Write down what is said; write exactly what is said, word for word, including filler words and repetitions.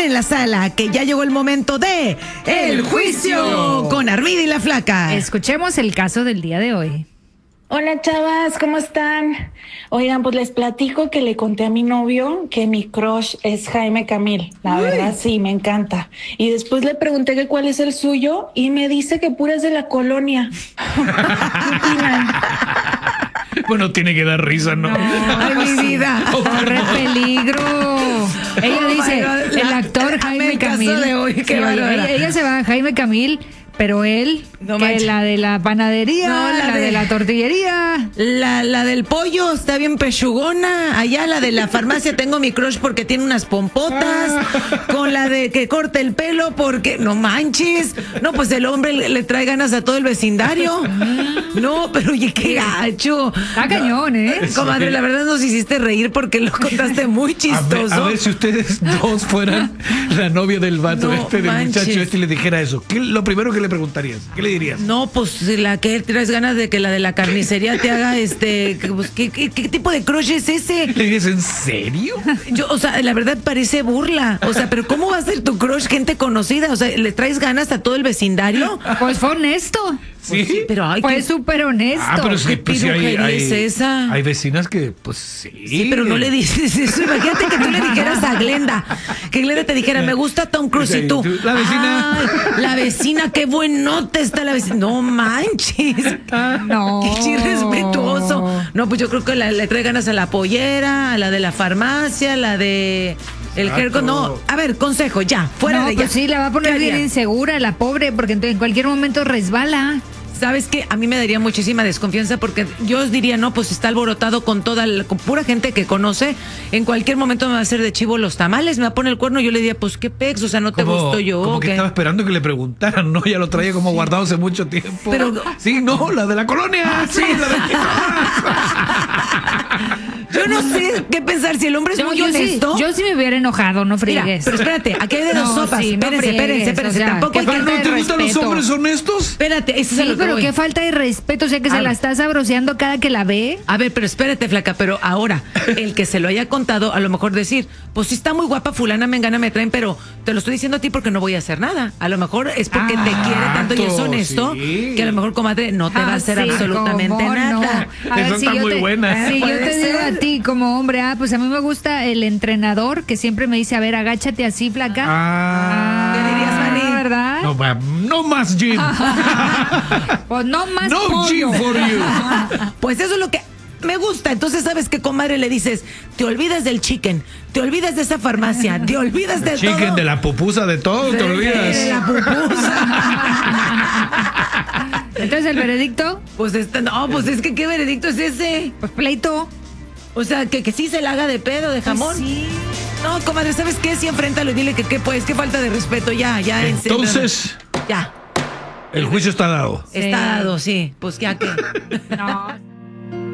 en la sala, que ya llegó el momento de El Juicio con Armida y la Flaca. Escuchemos el caso del día de hoy. Hola chavas, ¿cómo están? Oigan, pues les platico que le conté a mi novio que mi crush es Jaime Camil. La Uy. verdad sí, me encanta. Y después le pregunté que cuál es el suyo y me dice que pura es de la colonia. ¿Qué opinan? Bueno, tiene que dar risa, ¿no? no Ay, mi vida. Corre peligro. Ella oh dice, God, el actor la, Jaime Camil. De hoy, qué sí, ella, ella se va a Jaime Camil. Pero él, no que manches. La de la panadería, no, la, la de, de la tortillería. La, la del pollo está bien pechugona. Allá la de la farmacia tengo mi crush porque tiene unas pompotas. Con la de que corta el pelo porque... No manches. No, pues el hombre le, le trae ganas a todo el vecindario. No, pero oye, qué gacho. Está cañón, ¿eh? Comadre, la verdad nos hiciste reír porque lo contaste muy chistoso. A ver, a ver si ustedes dos fueran la novia del vato no, este, del manches. muchacho este y le dijera eso. ¿Qué lo primero que le preguntarías? ¿Qué le dirías? No, pues la que traes ganas de que la de la carnicería te haga este... Pues, ¿qué, qué, ¿Qué tipo de crush es ese? ¿Le dirías en serio? Yo, o sea, la verdad parece burla. O sea, pero ¿cómo va a ser tu crush gente conocida? O sea, ¿le traes ganas a todo el vecindario? Pues fue honesto. ¿Sí? Pues sí, pero ay, fue que... súper honesto. Ah, pero es que pues, sí, hay, hay, es esa? Hay vecinas que, pues sí. Sí, pero no le dices eso. Imagínate que tú le dijeras a Glenda, que Glenda te dijera, me gusta Tom Cruise y tú. La vecina. Ay, la vecina, qué buenota está la vecina. No manches. No. Qué irrespetuoso. No, pues yo creo que la, le trae ganas a la pollera, a la de la farmacia, a la de... El Jerko, no, a ver, consejo, ya, fuera no, de ya. Pues sí, la va a poner bien insegura, la pobre, porque en cualquier momento resbala. ¿Sabes qué? A mí me daría muchísima desconfianza porque yo os diría, no, pues está alborotado con toda la, con pura gente que conoce. En cualquier momento me va a hacer de chivo los tamales, me va a poner el cuerno. Yo le diría, pues qué pex, o sea, no te como, gusto yo. Como que ¿qué? estaba esperando que le preguntaran, ¿no? Ya lo traía como sí. guardado hace mucho tiempo. Pero sí, no, la de la colonia. Ah, sí, la de Yo no sé qué pensar, si el hombre es yo, muy yo honesto. Sí, yo sí me hubiera enojado, no friegues. Mira, pero espérate, aquí hay de dos no, sopas. Sí, espérense, no friegues, espérense, espérense. O sea, Tampoco hay que... ¿No te gustan los hombres honestos? Espérate, eso sí, es lo que pero voy. qué falta de respeto, o sea, que a se ver. La está sabroseando cada que la ve. A ver, pero espérate, Flaca, pero ahora, el que se lo haya contado, a lo mejor decir, pues sí está muy guapa fulana, mengana, me traen, pero te lo estoy diciendo a ti porque no voy a hacer nada. A lo mejor es porque ah, te quiere tanto y es honesto, sí. que a lo mejor, comadre, no te ah, va a hacer sí, absolutamente nada. No. A ver, Eso si está yo muy te, buena. Si yo te digo a ti como hombre, ah, pues a mí me gusta el entrenador que siempre me dice, a ver, agáchate así, Flaca. Ah. ¿Qué dirías, Manny? ¿Verdad? No, no más gym. Pues no más No pollo. gym for you. Pues eso es lo que me gusta. Entonces, ¿sabes qué, comadre? Le dices, te olvidas del chicken, te olvidas de esa farmacia, te olvidas de chicken, todo. Chicken, de la pupusa, de todo, de, te olvidas. De la pupusa. Entonces, ¿el veredicto? Pues este, no, pues es que ¿qué veredicto es ese? Pues pleito. O sea, que, que sí se la haga de pedo, de jamón. Pues sí. No, comadre, ¿sabes qué? Sí, enfréntalo y dile que qué, pues, qué falta de respeto. Ya, ya. Entonces, ya. El juicio está dado. Está sí. dado, sí. Pues ya que. No.